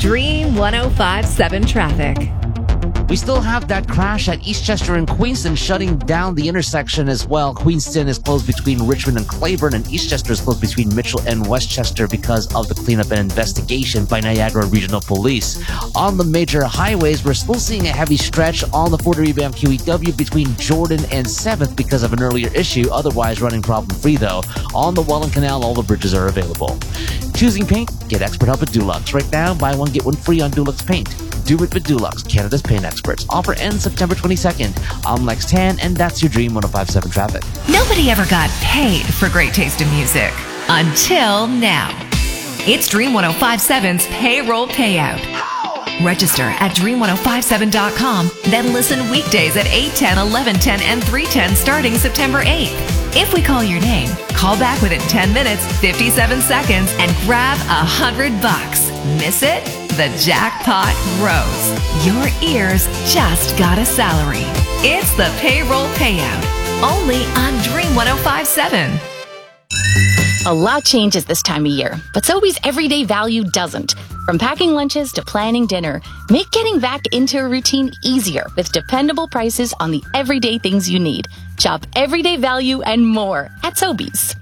Dream 105.7 traffic. We still have that crash at Eastchester and Queenston, shutting down the intersection as well. Queenston is closed between Richmond and Claiborne, and Eastchester is closed between Mitchell and Westchester because of the cleanup and investigation by Niagara Regional Police. On the major highways, we're still seeing a heavy stretch on the Fort Revamp QEW between Jordan and 7th because of an earlier issue, otherwise running problem-free though. On the Welland Canal, all the bridges are available. Choosing paint? Get expert help at Dulux. Right now, buy one, get one free on Dulux Paint. Do it with Dulux, Canada's paint experts. Offer ends September 22nd. I'm Lex Tan, and that's your Dream 105.7 traffic. Nobody ever got paid for great taste in music. Until now. It's Dream 105.7's payroll payout. Register at dream1057.com, then listen weekdays at 8:10, 11:10, and 3:10 starting September 8th. If we call your name, call back within 10 minutes, 57 seconds, and grab $100. Miss it? The jackpot grows. Your ears just got a salary. It's the payroll payout, only on Dream 105.7. A lot changes this time of year, but Sobeys everyday value doesn't. From packing lunches to planning dinner, make getting back into a routine easier with dependable prices on the everyday things you need. Shop everyday value and more at Sobeys.